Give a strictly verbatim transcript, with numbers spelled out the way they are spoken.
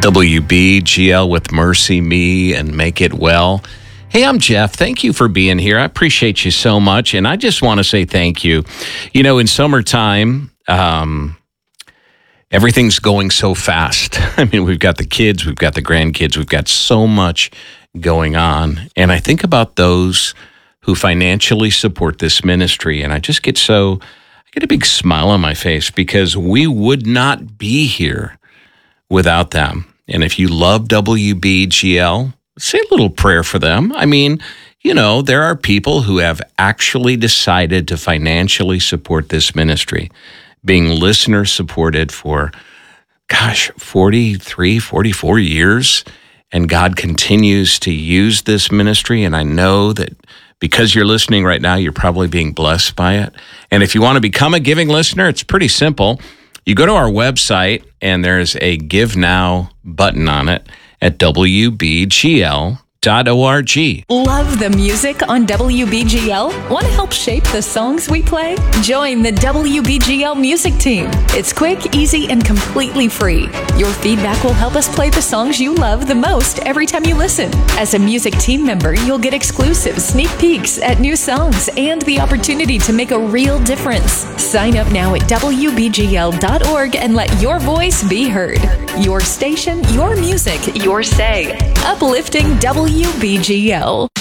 W B G L with Mercy Me and Make It Well. Hey, I'm Jeff. Thank you for being here. I appreciate you so much. And I just want to say thank you. You know, in summertime, um, everything's going so fast. I mean, we've got the kids, we've got the grandkids, we've got so much going on. And I think about those who financially support this ministry. And I just get so, I get a big smile on my face because we would not be here without them. And if you love W B G L, say a little prayer for them. I mean, you know, there are people who have actually decided to financially support this ministry, being listener supported for, gosh, forty-three, forty-four years. And God continues to use this ministry. And I know that because you're listening right now, you're probably being blessed by it. And if you want to become a giving listener, it's pretty simple. You go to our website, and there's a Give Now button on it at W B G L dot org. Love the music on W B G L? Want to help shape the songs we play? Join the W B G L music team. It's quick, easy, and completely free. Your feedback will help us play the songs you love the most every time you listen. As a music team member, you'll get exclusive sneak peeks at new songs and the opportunity to make a real difference. Sign up now at W B G L dot org and let your voice be heard. Your station, your music, your say. Uplifting W B G L.